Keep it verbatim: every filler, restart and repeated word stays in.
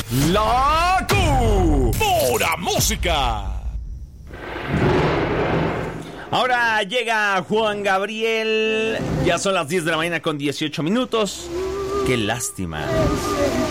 La Q. Pura música. Ahora llega Juan Gabriel. Ya son las diez de la mañana con dieciocho minutos. Qué lástima